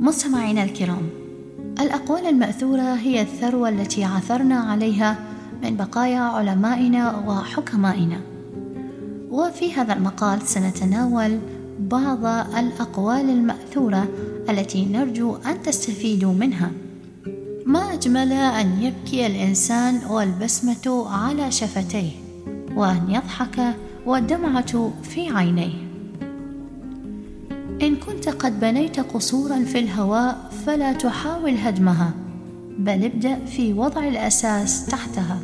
مستمعينا الكرام، الأقوال المأثورة هي الثروة التي عثرنا عليها من بقايا علمائنا وحكمائنا، وفي هذا المقال سنتناول بعض الأقوال المأثورة التي نرجو أن تستفيدوا منها. ما أجمل أن يبكي الإنسان والبسمة على شفتيه، وأن يضحك والدمعة في عينيه. إن كنت قد بنيت قصورا في الهواء فلا تحاول هدمها، بل ابدأ في وضع الأساس تحتها.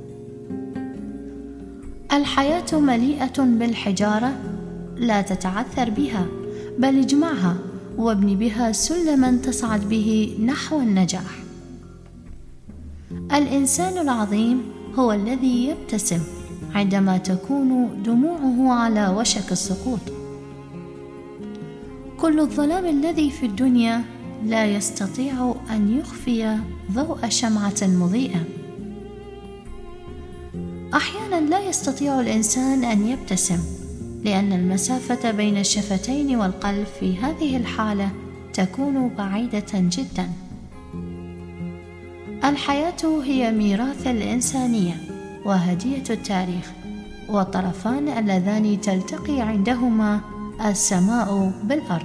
الحياة مليئة بالحجارة، لا تتعثر بها، بل اجمعها وابن بها سلما تصعد به نحو النجاح. الإنسان العظيم هو الذي يبتسم عندما تكون دموعه على وشك السقوط. كل الظلام الذي في الدنيا لا يستطيع أن يخفي ضوء شمعة مضيئة. أحيانا لا يستطيع الإنسان أن يبتسم، لأن المسافة بين الشفتين والقلب في هذه الحالة تكون بعيدة جدا. الحياة هي ميراث الإنسانية وهدية التاريخ، والطرفان اللذان تلتقي عندهما السماء بالأرض.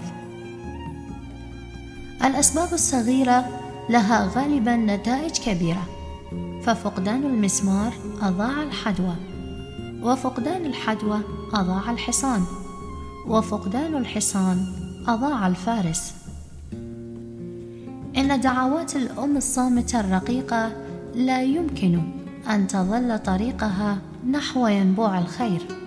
الأسباب الصغيرة لها غالبا نتائج كبيرة، ففقدان المسمار أضاع الحدوى، وفقدان الحدوى أضاع الحصان، وفقدان الحصان أضاع الفارس. إن دعوات الأم الصامتة الرقيقة لا يمكن أن تظل طريقها نحو ينبوع الخير.